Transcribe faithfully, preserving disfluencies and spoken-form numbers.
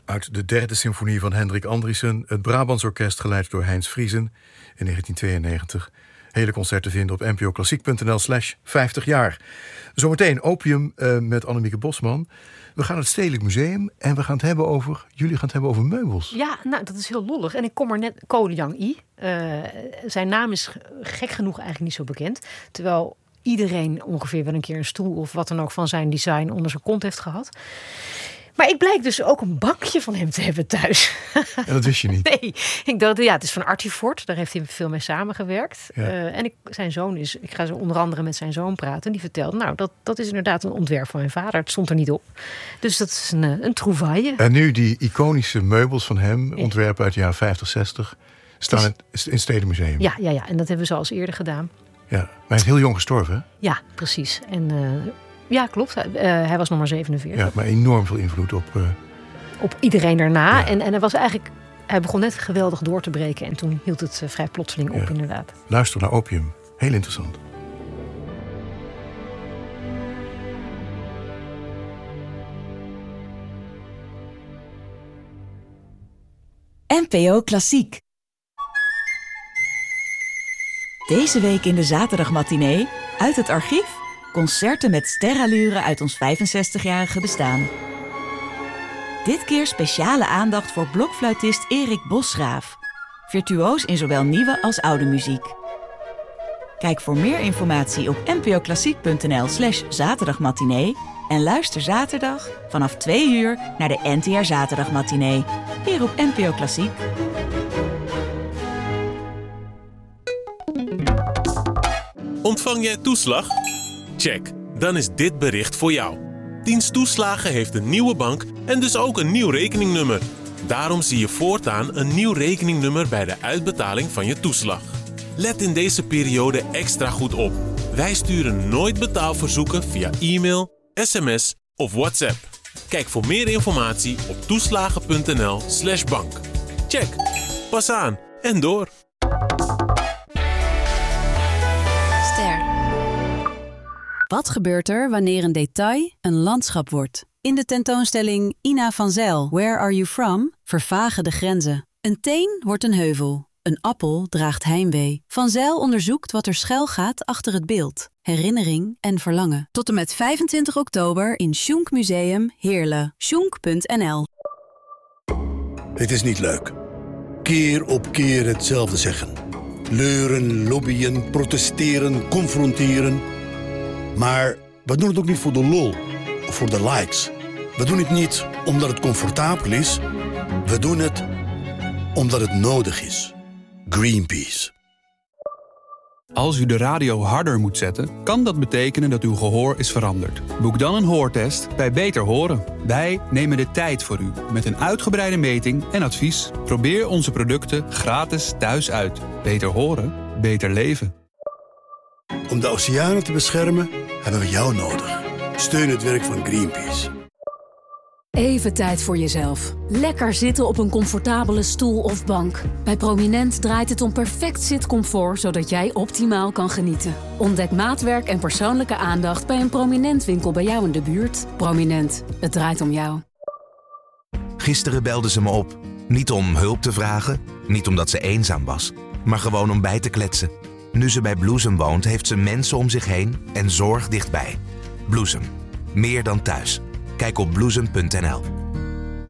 uit de derde symfonie van Hendrik Andriessen. Het Brabants Orkest, geleid door Heinz Friesen in negentien tweeënnegentig. Hele concert te vinden op npoklassiek.nl slash vijftig jaar. Zometeen Opium uh, met Annemieke Bosman. We gaan naar het Stedelijk Museum en we gaan het hebben over... jullie gaan het hebben over meubels. Ja, nou, dat is heel lollig. En ik kom er net... Ko Liang-i. Uh, zijn naam is gek genoeg eigenlijk niet zo bekend. Terwijl iedereen ongeveer wel een keer een stoel... of wat dan ook van zijn design onder zijn kont heeft gehad. Maar ik blijk dus ook een bankje van hem te hebben thuis. En dat wist je niet? Nee, ik dacht, ja, het is van Artifort. Daar heeft hij veel mee samengewerkt. Ja. Uh, en ik, zijn zoon is, ik ga zo onder andere met zijn zoon praten. En die vertelde, nou, dat, dat is inderdaad een ontwerp van mijn vader. Het stond er niet op. Dus dat is een, een trouvaille. En nu die iconische meubels van hem, ontwerpen uit de jaren vijftig, zestig... staan in het Stedelijk Museum. Ja, ja, ja, en dat hebben ze al eens eerder gedaan. Ja, maar hij is heel jong gestorven, hè? Ja, precies. En... Uh, Ja, klopt. Uh, hij was nog maar zevenenveertig. Ja, maar enorm veel invloed op... Uh... Op iedereen daarna. Ja. En, en hij was eigenlijk... Hij begon net geweldig door te breken. En toen hield het uh, vrij plotseling op, ja. Inderdaad. Luister naar Opium. Heel interessant. N P O Klassiek. Deze week in de zaterdagmatinee uit het archief... concerten met sterallure uit ons vijfenzestigjarige bestaan. Dit keer speciale aandacht voor blokfluitist Erik Bosgraaf. Virtuoos in zowel nieuwe als oude muziek. Kijk voor meer informatie op npoklassiek.nl slash zaterdagmatinee... en luister zaterdag vanaf twee uur naar de N T R Zaterdagmatinee. Hier op N P O Klassiek. Ontvang jij toeslag? Check, dan is dit bericht voor jou. Dienst Toeslagen heeft een nieuwe bank en dus ook een nieuw rekeningnummer. Daarom zie je voortaan een nieuw rekeningnummer bij de uitbetaling van je toeslag. Let in deze periode extra goed op. Wij sturen nooit betaalverzoeken via e-mail, sms of WhatsApp. Kijk voor meer informatie op toeslagen.nl slash bank. Check, pas aan en door. Wat gebeurt er wanneer een detail een landschap wordt? In de tentoonstelling Ina van Zijl, Where Are You From? Vervagen de grenzen. Een teen wordt een heuvel. Een appel draagt heimwee. Van Zijl onderzoekt wat er schuil gaat achter het beeld. Herinnering en verlangen. Tot en met vijfentwintig oktober in Schunk Museum Heerlen. schunk punt n l. Het is niet leuk. Keer op keer hetzelfde zeggen. Leuren, lobbyen, protesteren, confronteren... Maar we doen het ook niet voor de lol of voor de likes. We doen het niet omdat het comfortabel is. We doen het omdat het nodig is. Greenpeace. Als u de radio harder moet zetten, kan dat betekenen dat uw gehoor is veranderd. Boek dan een hoortest bij Beter Horen. Wij nemen de tijd voor u met een uitgebreide meting en advies. Probeer onze producten gratis thuis uit. Beter horen, beter leven. Om de oceanen te beschermen hebben we jou nodig. Steun het werk van Greenpeace. Even tijd voor jezelf. Lekker zitten op een comfortabele stoel of bank. Bij Prominent draait het om perfect zitcomfort, zodat jij optimaal kan genieten. Ontdek maatwerk en persoonlijke aandacht bij een Prominent winkel bij jou in de buurt. Prominent, het draait om jou. Gisteren belde ze me op. Niet om hulp te vragen, niet omdat ze eenzaam was, maar gewoon om bij te kletsen. Nu ze bij Bloesem woont, heeft ze mensen om zich heen en zorg dichtbij. Bloesem. Meer dan thuis. Kijk op bloesem punt n l.